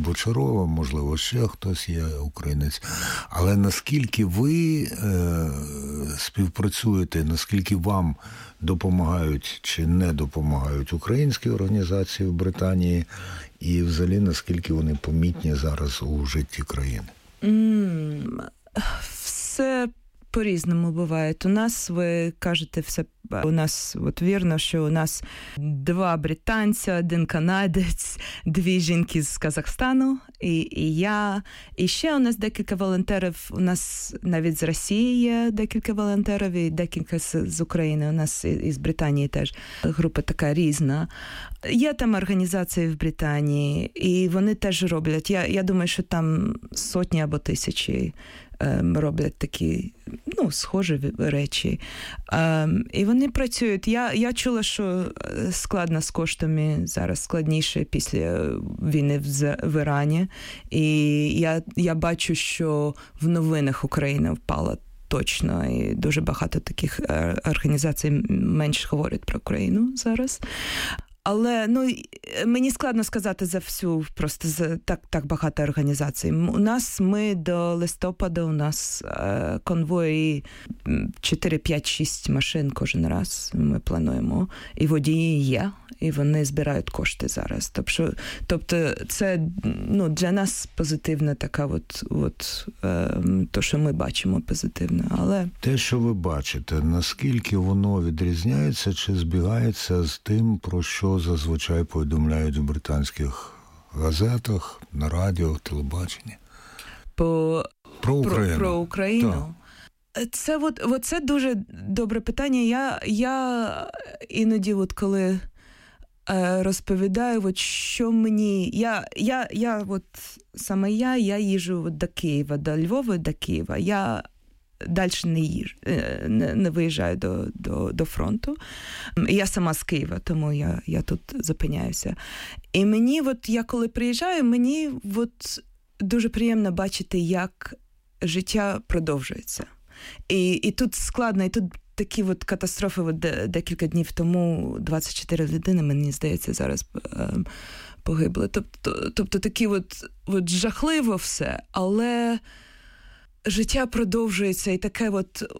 Бочарова, можливо, ще хтось є українець. Але наскільки ви співпрацюєте, наскільки вам допомагають чи не допомагають українські організації в Британії, і взагалі наскільки вони помітні зараз у житті країни? Все по-різному буває. У нас, ви кажете, все у нас от вірно, що у нас 2 британця, 1 канадець, 2 жінки з Казахстану і я. І ще у нас декілька волонтерів, у нас навіть з Росії є декілька волонтерів і декілька з України, у нас із Британії теж. Група така різна. Є там організації в Британії, і вони теж роблять. Я думаю, що там сотні або тисячі роблять такі, схожі речі. І вони працюють. Я чула, що складно з коштами, зараз складніше після війни в Ірані. І я бачу, що в новинах Україна впала точно, і дуже багато таких організацій менше говорять про Україну зараз. Але, мені складно сказати за всю, просто за так багато організацій. У нас, до листопада, у нас конвої 4, 5, 6 машин кожен раз ми плануємо. І водії є, і вони збирають кошти зараз. Тобто це, для нас позитивна така то, що ми бачимо позитивно. Але те, що ви бачите, наскільки воно відрізняється чи збігається з тим, про що зазвичай повідомляють в британських газетах, на радіо, телебаченні? Про Україну. Про Україну. Так. Це дуже добре питання. Я іноді, коли розповідаю, що мені... Я їжджу до Києва, до Львова, до Києва. Я далі не виїжджаю до фронту. Я сама з Києва, тому я тут зупиняюся. І мені, я коли приїжджаю, мені дуже приємно бачити, як життя продовжується. І тут складно, і тут такі катастрофи, декілька днів тому 24 людини, мені здається, зараз погибли. Тобто такі жахливо все, але життя продовжується, і таке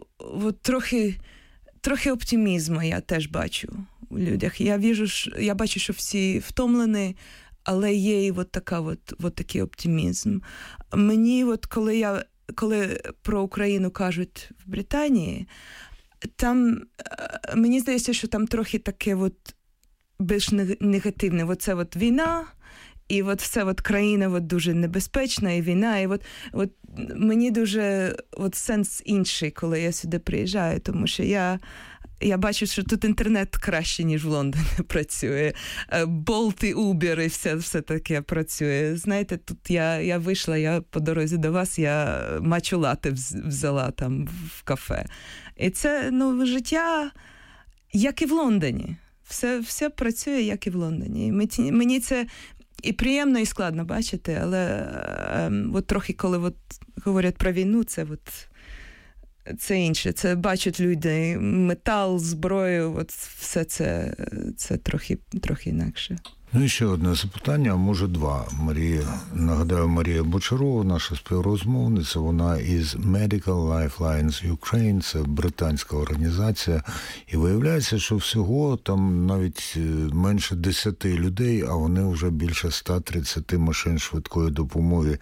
трохи оптимізму я теж бачу у людях. Я бачу, що всі втомлені, але є і такий оптимізм. Мені, коли про Україну кажуть в Британії, там, мені здається, що там трохи таке більш негативне. Це війна, і все країна дуже небезпечна, і війна, і мені дуже сенс інший, коли я сюди приїжджаю, тому що я бачу, що тут інтернет краще, ніж в Лондоні працює. Болт і Uber і все таке працює. Знаєте, тут я вийшла, я по дорозі до вас, я матчу латте взяла там в кафе. І це, життя, як і в Лондоні. Все працює, як і в Лондоні. Мені це і приємно, і складно бачити, але трохи, коли говорять про війну, це інше. Це бачать люди, метал, зброю, все це трохи інакше. І ще одне запитання, а може 2. Марія Бочарова, наша співрозмовниця, вона із Medical Lifelines Ukraine, це британська організація, і виявляється, що всього там навіть менше 10 людей, а вони вже більше 130 машин швидкої допомоги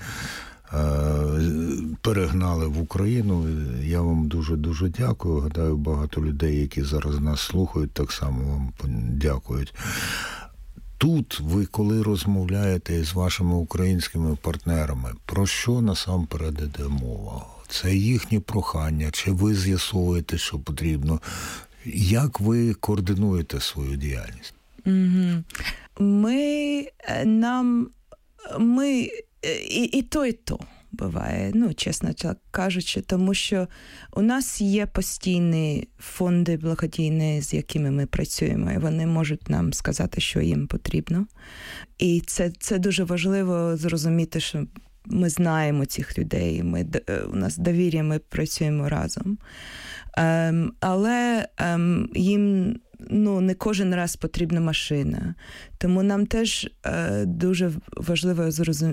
перегнали в Україну. Я вам дуже-дуже дякую. Гадаю, багато людей, які зараз нас слухають, так само вам дякують. Тут ви, коли розмовляєте з вашими українськими партнерами, про що насамперед іде мова? Це їхні прохання, чи ви з'ясовуєте, що потрібно? Як ви координуєте свою діяльність? Ми і то буває, чесно кажучи, тому що у нас є постійні фонди благодійні, з якими ми працюємо, і вони можуть нам сказати, що їм потрібно. І це дуже важливо зрозуміти, що ми знаємо цих людей, у нас довір'я, ми працюємо разом. Але їм не кожен раз потрібна машина. Тому нам теж дуже важливо